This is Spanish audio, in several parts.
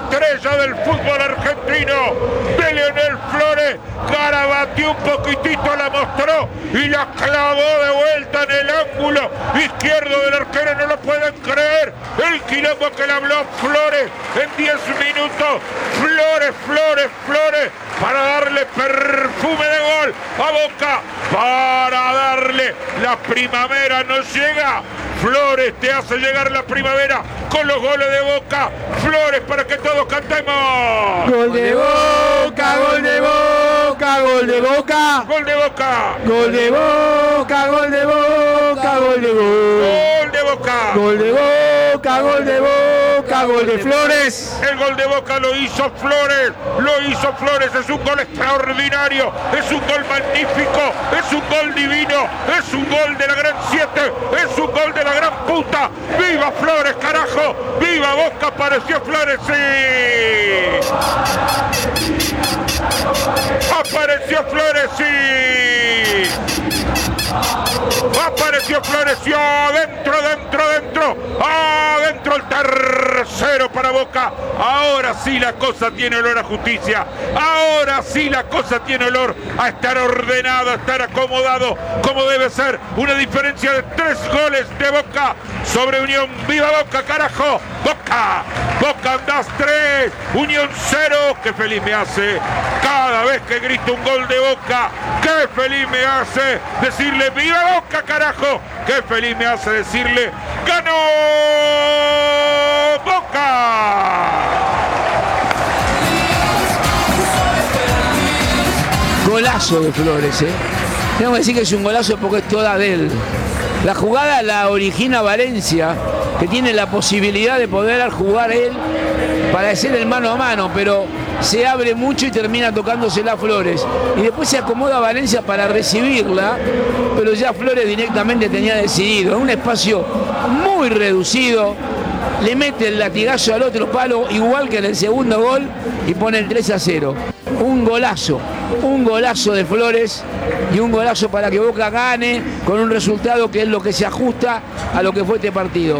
estrella del fútbol argentino, de Leonel Flores. Garabateó un poquitito, la mostró y la clavó de vuelta en el ángulo izquierdo del arquero. No lo pueden creer el quilombo que le habló Flores en 10 minutos. Flores para darle perfume de gol a Boca, para darle la primavera. No llega. Flores te hace llegar la primavera con los goles de Boca. Flores, para que todos cantemos. Gol de Boca, gol de Boca, gol de Boca. Gol de Boca. Gol de Boca, gol de Boca, gol de Boca. Gol de Boca. Gol de Boca, gol de Boca, gol de Flores. El gol de Boca lo hizo Flores. Es un gol extraordinario. Es un gol magnífico. Es un gol divino. Es un gol de la gran 7. Es un gol de la gran puta. ¡Viva Flores, carajo! ¡Viva Boca! Apareció Flores, sí. Apareció Flores, sí. Apareció Flores, sí. Adentro el tercero para Boca. Ahora sí la cosa tiene olor a justicia. Ahora sí la cosa tiene olor a estar ordenado, a estar acomodado como debe ser. Una diferencia de 3 goles de Boca sobre Unión. ¡Viva Boca, carajo! Boca andás 3, Unión 0. ¡Qué feliz me hace cada vez que grito un gol de Boca! ¡Qué feliz me hace decirle ¡viva Boca, carajo! ¡Qué feliz me hace decirle ¡ganó Boca! Golazo de Flores, Tengo que decir que es un golazo porque es toda de él. La jugada la origina Valencia, que tiene la posibilidad de poder jugar él para hacer el mano a mano, pero se abre mucho y termina tocándosela Flores. Y después se acomoda Valencia para recibirla, pero ya Flores directamente tenía decidido. En un espacio muy reducido, le mete el latigazo al otro palo, igual que en el segundo gol, y pone el 3-0. Un golazo de Flores y un golazo para que Boca gane con un resultado que es lo que se ajusta a lo que fue este partido.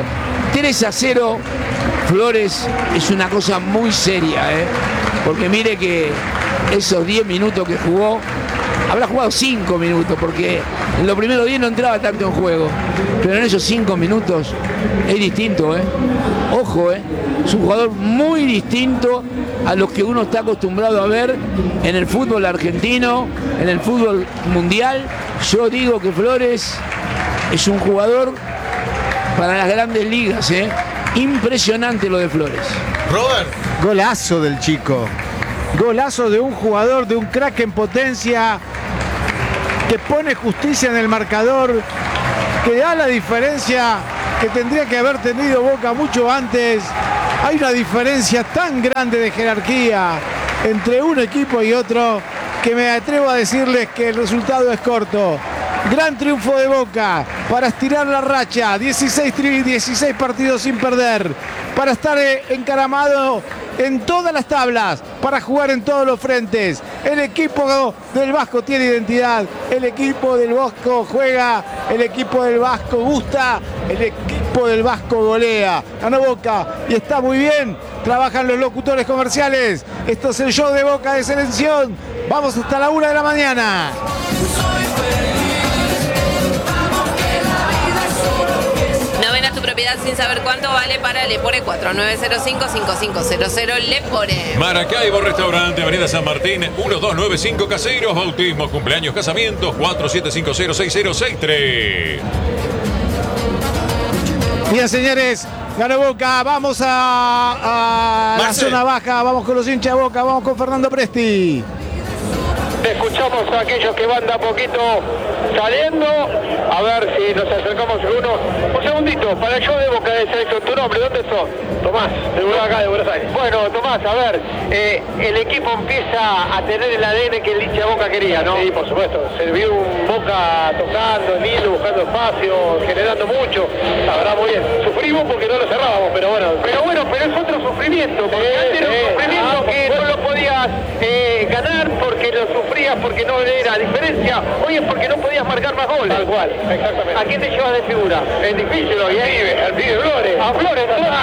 3-0, Flores es una cosa muy seria, porque mire que esos 10 minutos que jugó, habrá jugado 5 minutos, porque en los primeros 10 no entraba tanto en juego, pero en esos 5 minutos es distinto, Ojo, es un jugador muy distinto a los que uno está acostumbrado a ver en el fútbol argentino, en el fútbol mundial. Yo digo que Flores es un jugador para las grandes ligas, Impresionante lo de Flores. Robert. Golazo del chico. Golazo de un jugador, de un crack en potencia, que pone justicia en el marcador, que da la diferencia que tendría que haber tenido Boca mucho antes. Hay una diferencia tan grande de jerarquía entre un equipo y otro que me atrevo a decirles que el resultado es corto. Gran triunfo de Boca para estirar la racha, 16 partidos sin perder, para estar encaramado en todas las tablas, para jugar en todos los frentes. El equipo del Vasco tiene identidad, el equipo del Vasco juega, el equipo del Vasco gusta, el equipo del Vasco golea. Ganó Boca y está muy bien. Trabajan los locutores comerciales. Esto es el show de Boca de Selección. Vamos hasta la 1 de la mañana. Sin saber cuánto vale para Lepore 4905-5500 Lepore. Maracaibo Restaurante, Avenida San Martín, 1295 Caseros, bautismos, cumpleaños, casamientos, 4750-6063. Bien, señores, ganó Boca. Vamos a la zona baja, vamos con los hinchas de Boca, vamos con Fernando Presti. Escuchamos a aquellos que van de a poquito saliendo, a ver si nos acercamos alguno. Un segundito, para el show de Boca de Selección, tu nombre, ¿dónde sos? Tomás, de acá de Buenos Aires. Bueno, Tomás, a ver, el equipo empieza a tener el ADN que el hincha de Boca quería, ¿no? Sí, por supuesto, se vio un Boca tocando, lindo, buscando espacio, generando mucho, la verdad muy bien. Sufrimos porque no lo cerrábamos, pero bueno, pero es otro sufrimiento, porque antes era un sufrimiento que no lo podías ganar porque lo sufrías categorías porque no era diferencia, hoy es porque no podías marcar más goles. Tal cual, exactamente. ¿A quién te llevas de figura? Es difícil hoy, al pibe Flores. A Flores,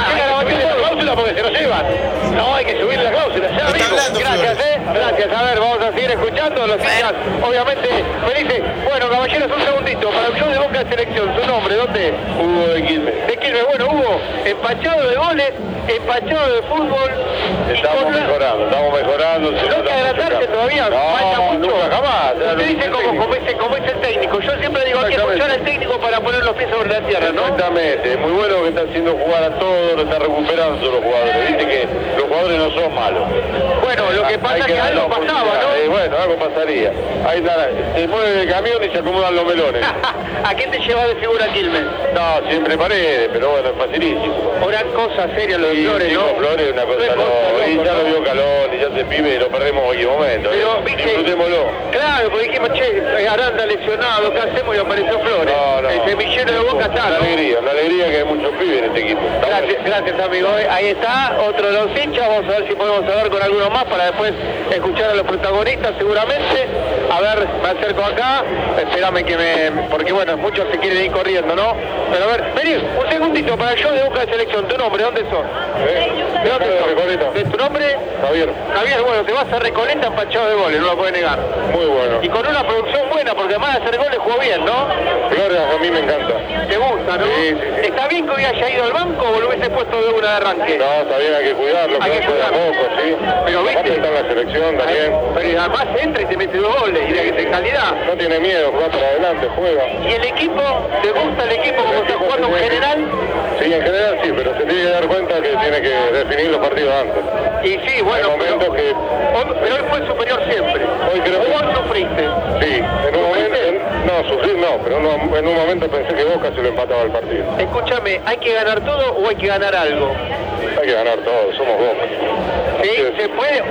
la cláusula porque se lo llevan. No, hay que subir la cláusula. Ya, amigo. Gracias, gracias. A ver, vamos a seguir escuchando los hinchas, obviamente felices. Bueno, caballeros, un segundito. Para el show de Boca de Selección, su nombre, ¿dónde? Hugo de Quilmes. De Quilmes, bueno, Hugo, empachado de goles, empachado de fútbol. Estamos mejorando. No hay que adelantarse todavía, falta mucho. Nunca jamás. Usted dice como es el técnico. Yo siempre digo, hay que escuchar al técnico para poner los pies sobre la tierra, ¿no? Exactamente. Muy bueno que está haciendo jugar a todos, lo está recuperando los jugadores. Dice que los jugadores no son malos. Bueno, lo que pasa es que algo pasaba, ¿no? Bueno, algo pasaría. Ahí está, se mueve el camión y se acomodan los melones. ¿A quién te llevas de figura, Quilmes? No, siempre Paredes, pero bueno, es facilísimo. Una cosa seria lo de Flores, ¿no? Flores es una cosa, no. Ya lo vio Calón y ya se pibe y lo perdemos en cualquier momento. Pero, viste, disfrutémoslo. Claro, porque dijimos, che, Aranda lesionado, ¿qué hacemos? Y apareció Flores. No. El semillero de Boca está, ¿no? Una alegría que hay muchos pibes en este equipo. Gracias, amigo. Ahí está, otro de los hinchas. Vamos a ver si podemos hablar con alguno más para después escuchar a los protagonistas, seguramente. A ver, me acerco acá. Espérame porque bueno, muchos se quieren ir corriendo, ¿no? Pero a ver, vení, un segundito para el show de Boca de Selección. ¿Tu nombre? ¿Dónde sos? ¿De dónde sos? Recoleta. ¿De tu nombre? Javier, bueno, te vas a Recoleta empachado de goles, no lo puedes negar. muy bueno. Y con una producción buena, porque además de hacer goles jugó bien, ¿no? Flores a mí me encanta. ¿Te gusta, no? Sí. ¿Está bien que hoy haya ido al banco o lo hubiese puesto de una de arranque? No, está bien, hay que cuidarlo, Hay que que a poco, sí. Pero aparte viste, está en la selección también. pero además entra y te mete 2 goles y de calidad. No tiene miedo, va para adelante, juega. ¿Y el equipo? ¿Te gusta el equipo como está jugando en general? Sí, en general sí, pero se tiene que dar cuenta que tiene que definir los partidos antes. Y sí, bueno, Hay momentos pero hoy fue superior siempre. Hoy creo que... ¿Vos sufriste? Sí, en un momento... No, sufrir no, pero en un momento pensé que Boca se lo empataba el partido. Escúchame, ¿hay que ganar todo o hay que ganar algo? Hay que ganar todo, somos Boca. ¿Sí? ¿Se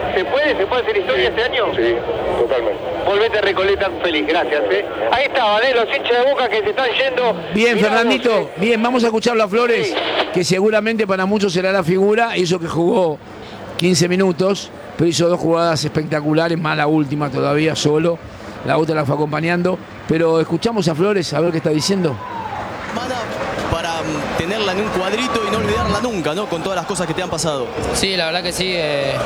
puede hacer historia este año? Sí, totalmente. Volvete a Recoleta feliz, gracias. Ahí estaban, los hinchas de Boca que se están yendo. Bien, Mirá Fernandito, vos, bien, vamos a escucharlo a Flores, Sí. que seguramente para muchos será la figura, hizo que jugó 15 minutos, pero hizo 2 jugadas espectaculares, más la última todavía solo, la otra la fue acompañando, pero escuchamos a Flores a ver qué está diciendo. Para tenerla en un cuadrito y no olvidarla nunca, ¿no? Con todas las cosas que te han pasado. Sí, la verdad que sí.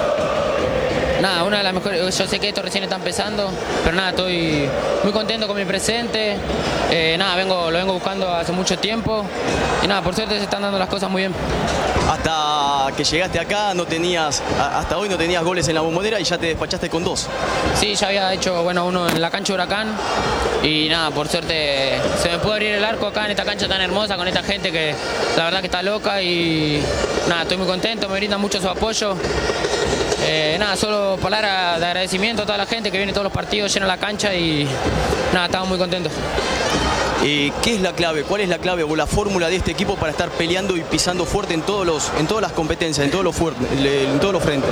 Nada, una de las mejores. Yo sé que esto recién está empezando, pero nada, estoy muy contento con mi presente. Nada, lo vengo buscando hace mucho tiempo y nada, por suerte se están dando las cosas muy bien. Hasta que llegaste acá hasta hoy no tenías goles en la Bombonera y ya te despachaste con 2. Sí, ya había hecho uno en la cancha Huracán y nada, por suerte se me pudo abrir el arco acá en esta cancha tan hermosa con esta gente que la verdad que está loca y nada, estoy muy contento, me brindan mucho su apoyo. Nada, solo palabras de agradecimiento a toda la gente que viene todos los partidos, llena la cancha y nada, estamos muy contentos. ¿Qué es la clave? ¿Cuál es la clave o la fórmula de este equipo para estar peleando y pisando fuerte en todas las competencias, en todos los frentes?